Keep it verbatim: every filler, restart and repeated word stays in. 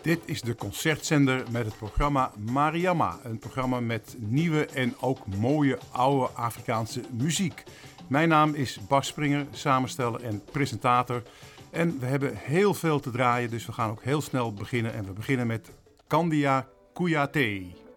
Dit is de concertzender met het programma Mariama. Een programma met nieuwe en ook mooie oude Afrikaanse muziek. Mijn naam is Bas Springer, samensteller en presentator. En we hebben heel veel te draaien, dus we gaan ook heel snel beginnen. En we beginnen met Kandia Kouyaté.